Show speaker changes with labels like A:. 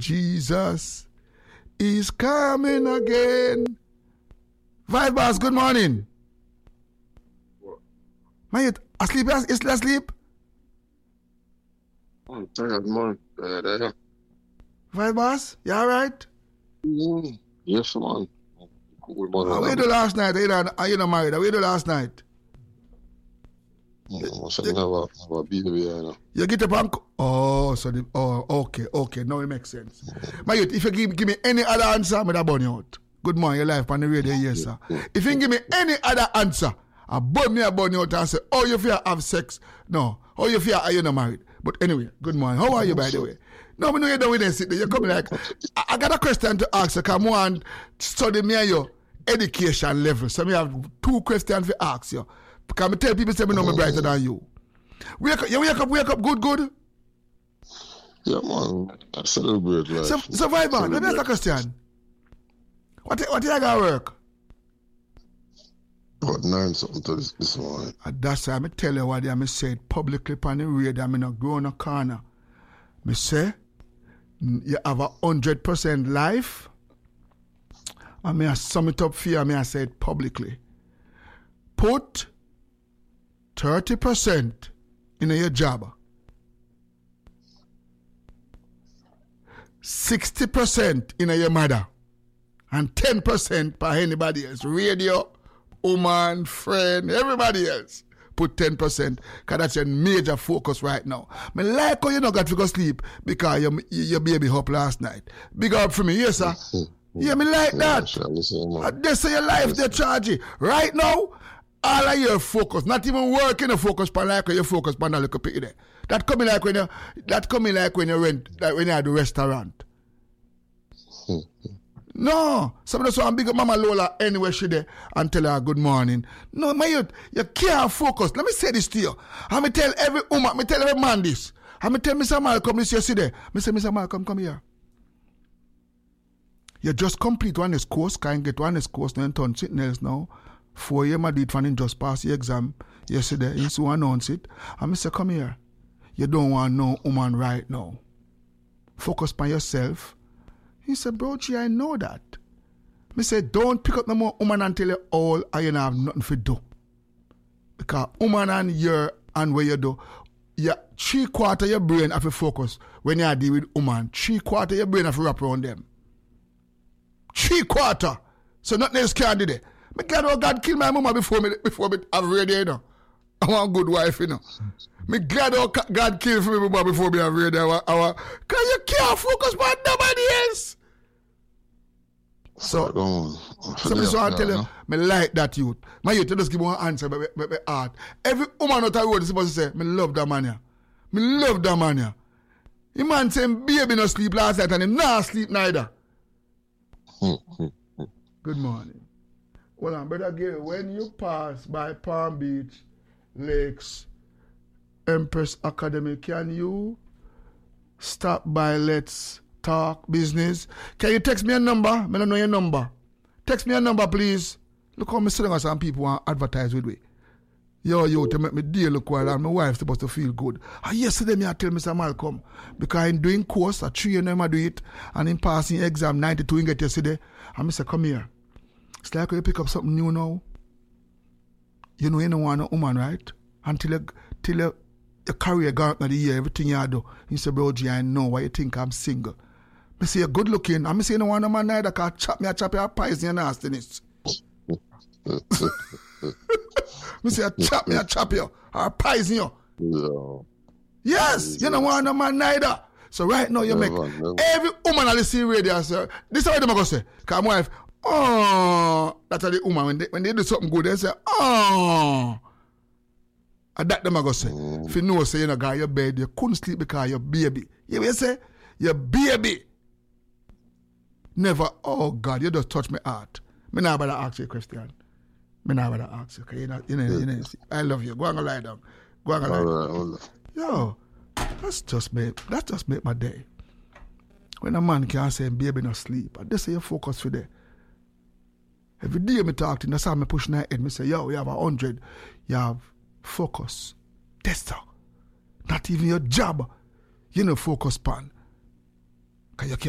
A: Jesus is coming again. Vibe boss, good morning. Man, you asleep? You still asleep?
B: I'm tired, man.
A: Vibe boss, you alright?
B: Yes, man. Cool, man.
A: How you do last night? Are you not married? How you do last night?
B: Never be the way.
A: You get up and... okay. Now it makes sense. My youth, if you give me any other answer, I'm going to burn you out. Good morning, your life on the radio, yes, sir. If you give me any other answer, I burn you out and say, oh, you fear have sex? No. Oh, you fear are you not married? But anyway, good morning. How are you, by the way? No, I know you don't win sit there. You're coming like... I got a question to ask you, because I want to study me your education level. So I have 2 questions to ask you. Because I tell people say I know me brighter than you. Wake up, good.
B: Yeah, man. I celebrate life.
A: So Viber, let me ask a question. What you got work?
B: About 9 something to this morning.
A: That's why I tell you what I said publicly on the radio. I'm not go in a corner. I say, you have 100% life. And I sum it up for you, I say it publicly. Put 30% in your job. 60% in your mother. And 10% for anybody else. Radio, woman, friend, everybody else. Put 10%. Because that's your major focus right now. I like how you not got to go sleep because your baby up last night. Big up for me, yes, sir. Yeah, me like that. They say your life, they charge you. Right now, all of your focus, not even working a focus pan like you focus pan a little bit there. That coming like when you rent, like when you at the restaurant. No, some of the so big up Mama Lola anywhere she there and tell her good morning. No, my youth, you can't focus. Let me say this to you. I'm going to tell every woman, I tell every man this. I'm going to tell Mr. Malcolm this yesterday. I say, Mr. Malcolm, come here. You just complete one course, can't get one course, then turn something else now. 4 years, I did and just pass the exam yesterday. He so announce it. And I say, come here. You don't want no woman right now. Focus on yourself. He said, bro, gee, I know that. I said, don't pick up no more woman until you're old and you don't have nothing to do. Because woman and you and where you do, you 3/4 your brain have to focus when you deal with woman. 3/4 your brain have to wrap around them. 3/4. So nothing else can do that. Me glad how God killed my mama before me have radio, you know. I want a good wife, you know. Me glad how God killed for me mama before me have radio. Because you can't focus on nobody else. So me so I tell you, me like that youth. My youth, just give me one answer by heart. Every woman out of the road is supposed to say, me love that man. Me love that man. The man saying, baby no sleep last night and him not sleep neither. Good morning. Well, Brother Gary, when you pass by Palm Beach, Lakes, Empress Academy, can you stop by Let's Talk Business? Can you text me a number? I don't know your number. Text me a number, please. Look how I'm sitting some people want to advertise with me. Yo, to make me deal look well and my wife's supposed to feel good. And yesterday, I tell Mr. Malcolm, because I'm doing course, at 3 I do it, and in passing exam 92 in get yesterday, and I say, come here. It's like when you pick up something new now. You know you don't want a woman, right? Until your career gone out of the year, everything you do. You say, bro, G, I know why you think I'm single. I say, you're good looking. I say, you don't want a man neither, because I chop your pies in your nastiness. I say, I chop you, or pies in you.
B: Yeah.
A: Yes, you don't want a man neither. So right now, you make every woman on the scene radio, sir. This is what I'm going to say. Because my wife, oh, that's how the woman, when they do something good, they say, oh. And that them I go say. If you know, say, you know, got your bed, you couldn't sleep because your baby. You know what say? Your baby. Never, oh God, you just touch my heart. Me not about to ask you a question. Me not about to ask you, because you know, I love you. Go and lie down. Go and lie down.
B: All right.
A: Yo, that's just make my day. When a man can say, baby, not sleep, and they say you focus for that. Every day me talk to him, that's how I push my head. Me say, yo, you have 100. You have focus. That's all. Not even your job. You know, focus pan. Because you can't